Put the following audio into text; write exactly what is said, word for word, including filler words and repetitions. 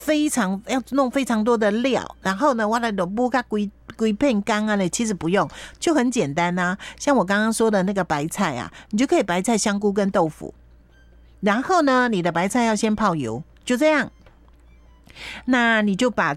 非常要弄非常多的料，然后呢，我来都不个规规片干啊嘞，其实不用，就很简单啊。像我刚刚说的那个白菜啊，你就可以白菜、香菇跟豆腐，然后呢，你的白菜要先泡油，就这样。那你就把